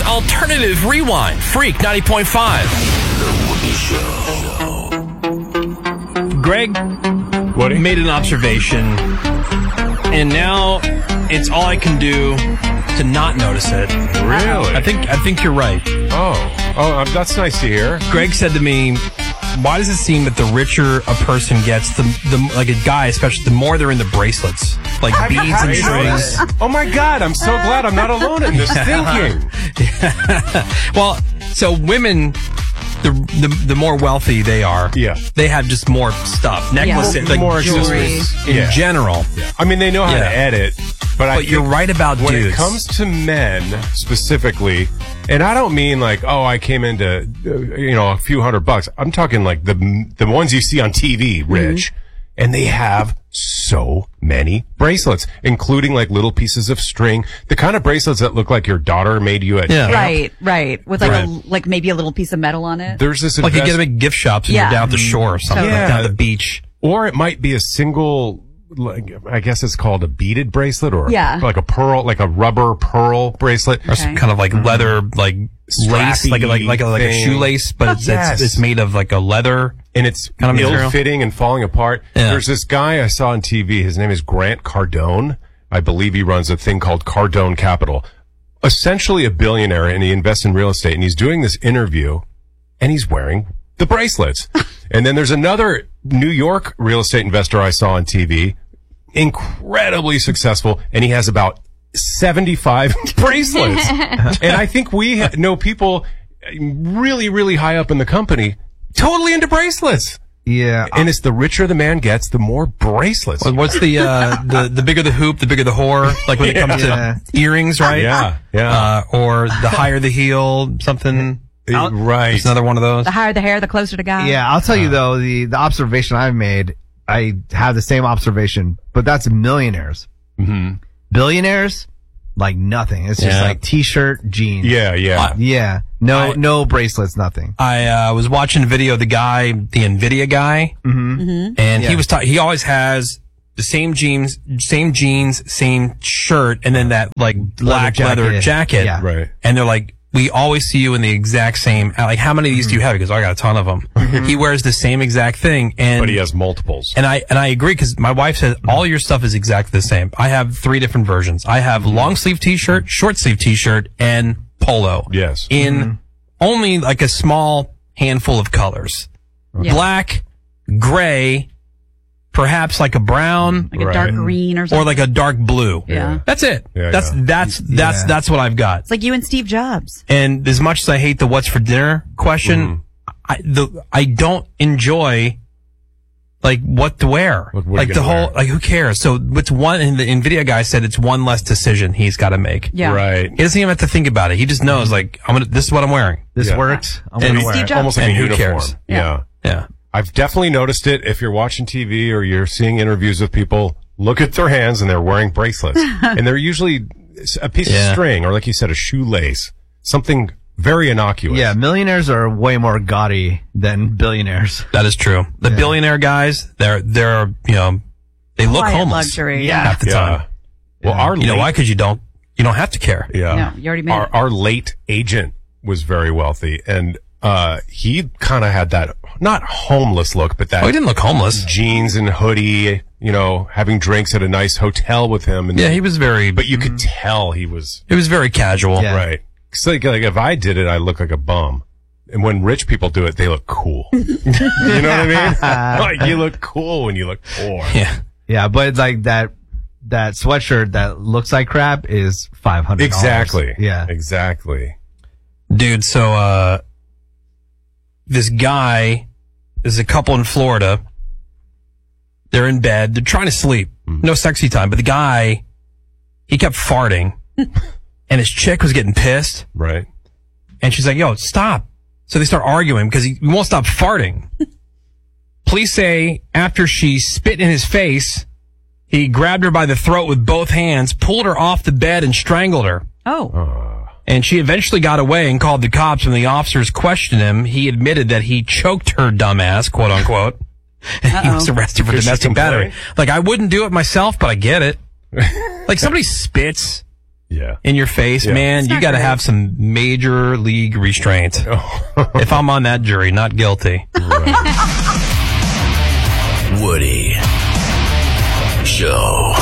It's Alternative Rewind, Freak 90.5. Greg made an observation, and now it's all I can do to not notice it. Really? I think you're right. Oh, that's nice to hear. Greg said to me, why does it seem that the richer a person gets, the like a guy especially, the more they're into bracelets, like beads and strings? Oh my God, I'm so glad I'm not alone in this thinking. Well, so women, the more wealthy they are, they have just more stuff, necklaces, like more jewelry in general. Yeah. I mean, they know how to edit, but you're right about when dudes. it comes to men specifically, and I don't mean like, I came into a few $100. I'm talking like the ones you see on TV, Rich, and they have so many bracelets, including like little pieces of string, the kind of bracelets that look like your daughter made you at camp. Right. With like maybe a little piece of metal on it. There's this like you get them at gift shops and you're down at the shore or something, like down at the beach. Or it might be a single, like, I guess it's called a beaded bracelet, or like a pearl, like a rubber pearl bracelet, or some kind of like leather, like lace, like a shoelace, but it's made of like a leather, and it's kind of ill-fitting and falling apart. There's this guy I saw on TV. His name is Grant Cardone. I believe he runs a thing called Cardone Capital. Essentially a billionaire, and he invests in real estate. And he's doing this interview, and he's wearing the bracelets. And then there's another New York real estate investor I saw on TV, incredibly successful, and he has about 75 bracelets. And I think we know people really, really high up in the company totally into bracelets. Yeah. And it's the richer the man gets, the more bracelets. Well, what's the bigger the hoop, the bigger the whore, like when it comes to earrings, right? Yeah. Or the higher the heel, something. Right. It's another one of those. The higher the hair, the closer to God. Yeah, I'll tell you though, the observation I've made, I have the same observation, but that's millionaires. Mm-hmm. Billionaires, like nothing. It's just like t-shirt, jeans. Yeah. No bracelets, nothing. I was watching a video of the NVIDIA guy, and he was he always has the same jeans, same shirt, and then that like black leather jacket. Yeah. Right. And they're like, we always see you in the exact same, like, how many of these do you have? Because I got a ton of them. He wears the same exact thing. But he has multiples. And I agree, because my wife says all your stuff is exactly the same. I have 3 different versions. I have long sleeve t-shirt, short sleeve t-shirt, and polo. Yes. In only like a small handful of colors. Black, gray, perhaps like a brown, like a dark green or something, or like a dark blue. That's it. That's what I've got. It's like you and Steve Jobs. And as much as I hate the "what's for dinner" question, I don't enjoy like what to wear. Like the whole like who cares? So it's one. And the NVIDIA guy said it's one less decision he's got to make. Yeah. Right. He doesn't even have to think about it. He just knows like this is what I'm wearing. This works. I'm gonna wear it. Almost like a who uniform. cares? Yeah. I've definitely noticed it. If you're watching TV or you're seeing interviews with people, look at their hands and they're wearing bracelets. And they're usually a piece of string, or like you said, a shoelace. Something very innocuous. Yeah, millionaires are way more gaudy than billionaires. That is true. The billionaire guys, they're they look Quiet homeless. luxury. Half the time. Well, you know why? Because you don't have to care. Yeah. No, you already made it. Our late agent was very wealthy, and he kind of had that, not homeless look, but that. Oh, he didn't look homeless. Jeans and hoodie, having drinks at a nice hotel with him. And he was very. But you could tell he was. It was very casual. Yeah. Right. Cause like if I did it, I look like a bum. And when rich people do it, they look cool. You know what I mean? Like you look cool when you look poor. Yeah. Yeah, but it's like that sweatshirt that looks like crap is $500. Exactly. Yeah. Exactly. Dude, so this guy is a couple in Florida. They're in bed. They're trying to sleep. No sexy time. But the guy, he kept farting. And his chick was getting pissed. Right. And she's like, yo, stop. So they start arguing because he won't stop farting. Police say after she spit in his face, he grabbed her by the throat with both hands, pulled her off the bed, and strangled her. And she eventually got away and called the cops. When the officers questioned him, he admitted that he choked her dumbass, quote unquote. And he was arrested for domestic battery. Like, I wouldn't do it myself, but I get it. Like, somebody spits in your face, man, you got to have some major league restraint. If I'm on that jury, not guilty. Woody Show.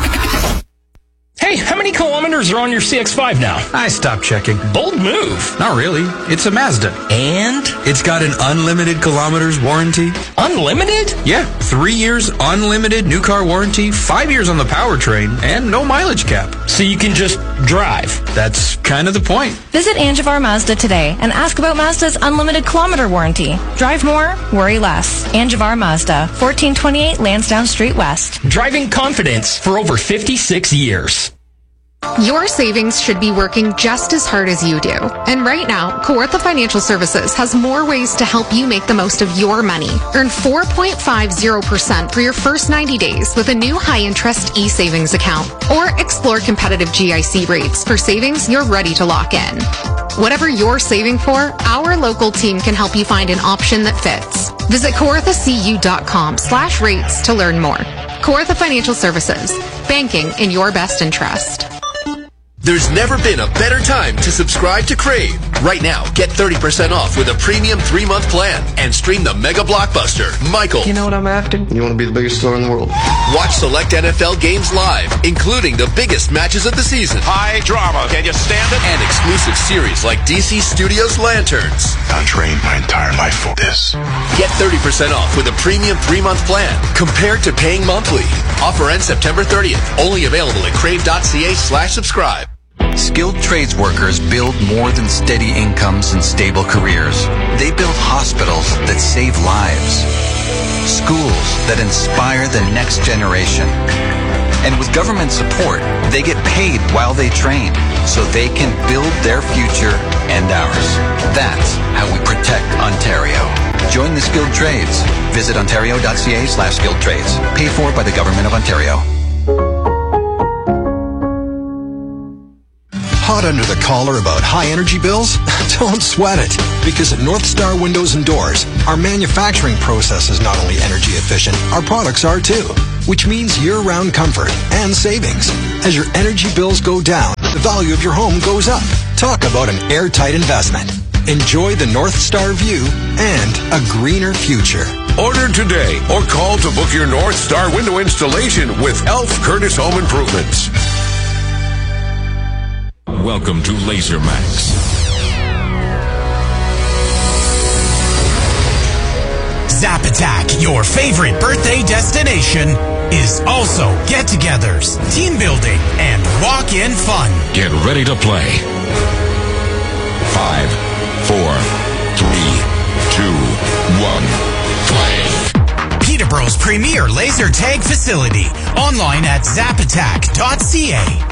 Hey, how many kilometers are on your CX-5 now? I stopped checking. Bold move. Not really. It's a Mazda. And? It's got an unlimited kilometers warranty. Unlimited? Yeah. 3 years unlimited new car warranty, 5 years on the powertrain, and no mileage cap. So you can just drive. That's kind of the point. Visit Angivar Mazda today and ask about Mazda's unlimited kilometer warranty. Drive more, worry less. Angivar Mazda, 1428 Lansdowne Street West. Driving confidence for over 56 years. Your savings should be working just as hard as you do. And right now, Kawartha Financial Services has more ways to help you make the most of your money. Earn 4.50% for your first 90 days with a new high-interest e-savings account. Or explore competitive GIC rates for savings you're ready to lock in. Whatever you're saving for, our local team can help you find an option that fits. Visit kawarthacu.com/rates to learn more. Kawartha Financial Services. Banking in your best interest. There's never been a better time to subscribe to Crave. Right now, get 30% off with a premium 3-month plan and stream the mega blockbuster, Michael. You know what I'm after? You want to be the biggest store in the world. Watch select NFL games live, including the biggest matches of the season. High drama. Can you stand it? And exclusive series like DC Studios Lanterns. I trained my entire life for this. Get 30% off with a premium 3-month plan compared to paying monthly. Offer ends September 30th. Only available at crave.ca/subscribe. Skilled trades workers build more than steady incomes and stable careers. They build hospitals that save lives, schools that inspire the next generation. And with government support, they get paid while they train so they can build their future and ours. That's how we protect Ontario. Join the skilled trades. Visit ontario.ca/skilled trades. Paid for by the Government of Ontario. Hot under the collar about high energy bills? Don't sweat it, because at North Star Windows and Doors, our manufacturing process is not only energy efficient, our products are too, which means year-round comfort and savings. As your energy bills go down, the value of your home goes up. Talk about an airtight investment. Enjoy the North Star view and a greener future. Order today or call to book your North Star window installation with Elf Curtis Home Improvements. Welcome to Laser Max. Zap Attack, your favorite birthday destination, is also get-togethers, team building, and walk-in fun. Get ready to play. 5, 4, 3, 2, 1, play. Peterborough's premier laser tag facility, online at zapattack.ca.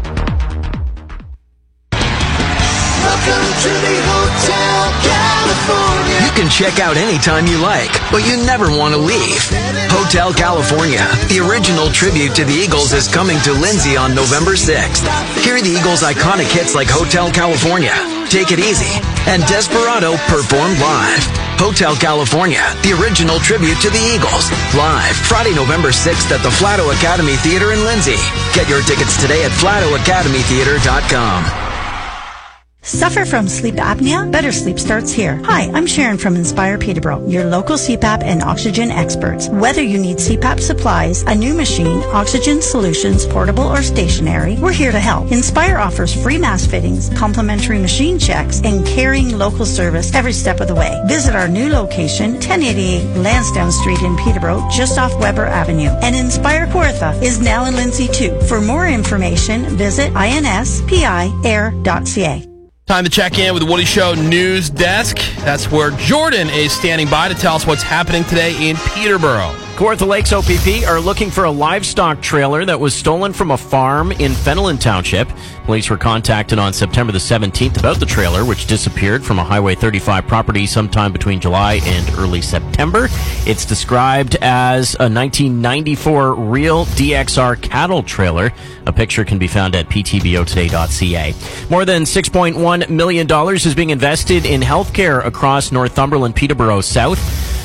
Welcome to the Hotel California. You can check out anytime you like, but you never want to leave. Hotel California, the original tribute to the Eagles, is coming to Lindsay on November 6th. Hear the Eagles' iconic hits like Hotel California, Take It Easy, and Desperado performed live. Hotel California, the original tribute to the Eagles, live Friday, November 6th at the Flato Academy Theater in Lindsay. Get your tickets today at flatoacademytheater.com. Suffer from sleep apnea? Better sleep starts here. Hi, I'm Sharon from Inspire Peterborough, your local CPAP and oxygen experts. Whether you need CPAP supplies, a new machine, oxygen solutions, portable or stationary, we're here to help. Inspire offers free mask fittings, complimentary machine checks, and caring local service every step of the way. Visit our new location, 1088 Lansdowne Street in Peterborough, just off Weber Avenue. And Inspire Kawartha is now in Lindsay too. For more information, visit inspiair.ca. Time to check in with the Woody Show News Desk. That's where Jordan is standing by to tell us what's happening today in Peterborough. Kawartha Lakes OPP are looking for a livestock trailer that was stolen from a farm in Fenelon Township. Police were contacted on September the 17th about the trailer, which disappeared from a Highway 35 property sometime between July and early September. It's described as a 1994 real DXR cattle trailer. A picture can be found at ptbotoday.ca. More than $6.1 million is being invested in healthcare across Northumberland, Peterborough South.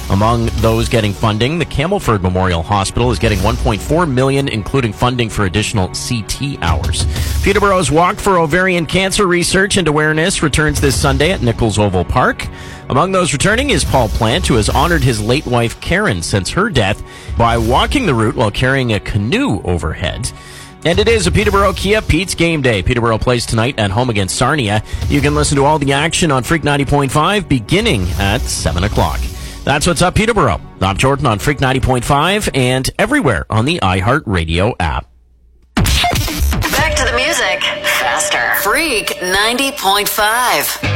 Among those getting funding, the Campbellford Memorial Hospital is getting $1.4 million, including funding for additional CT hours. Peterborough's Walk for Ovarian Cancer Research and Awareness returns this Sunday at Nichols Oval Park. Among those returning is Paul Plant, who has honored his late wife Karen since her death by walking the route while carrying a canoe overhead. And it is a Peterborough Kia Pete's Game Day. Peterborough plays tonight at home against Sarnia. You can listen to all the action on Freak 90.5 beginning at 7 o'clock. That's what's up, Peterborough. I'm Jordan on Freak 90.5 and everywhere on the iHeartRadio app. Back to the music. Faster. Freak 90.5.